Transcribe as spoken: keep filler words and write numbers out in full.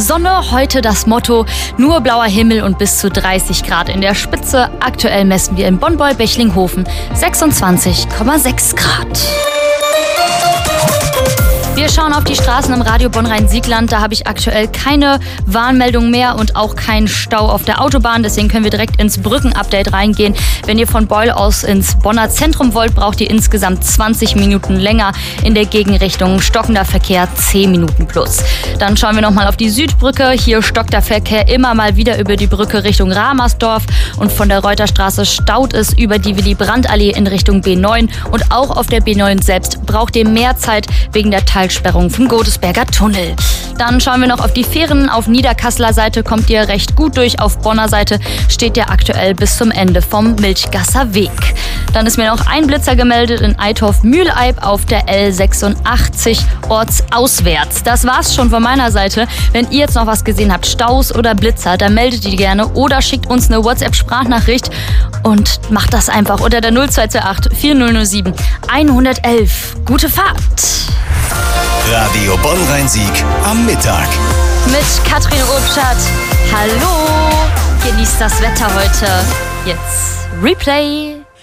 Sonne, heute das Motto, nur blauer Himmel und bis zu dreißig Grad in der Spitze. Aktuell messen wir in Bonn-Beulbechlinghofen sechsundzwanzig Komma sechs Grad. Wir schauen auf die Straßen im Radio Bonn-Rhein-Siegland. Da habe ich aktuell keine Warnmeldung mehr und auch keinen Stau auf der Autobahn. Deswegen können wir direkt ins Brückenupdate reingehen. Wenn ihr von Beul aus ins Bonner Zentrum wollt, braucht ihr insgesamt zwanzig Minuten länger. In der Gegenrichtung stockender Verkehr zehn Minuten plus. Dann schauen wir nochmal auf die Südbrücke. Hier stockt der Verkehr immer mal wieder über die Brücke Richtung Ramersdorf. Und von der Reuterstraße staut es über die Willy-Brandt-Allee in Richtung B neun. Und auch auf der B neun selbst braucht ihr mehr Zeit wegen der Teil Sperrung vom Godesberger Tunnel. Dann schauen wir noch auf die Fähren. Auf Niederkasseler Seite kommt ihr recht gut durch. Auf Bonner Seite steht ihr aktuell bis zum Ende vom Milchgasser Weg. Dann ist mir noch ein Blitzer gemeldet in Eitorf-Mühleib auf der L sechsundachtzig ortsauswärts. Das war's schon von meiner Seite. Wenn ihr jetzt noch was gesehen habt, Staus oder Blitzer, dann meldet die gerne oder schickt uns eine WhatsApp-Sprachnachricht und macht das einfach unter der null zwei zwei acht vier null null sieben eins eins eins. Gute Fahrt! Radio Bonn-Rhein-Sieg am Mittag. Mit Katrin Obstadt. Hallo! Genießt das Wetter heute. Jetzt Replay.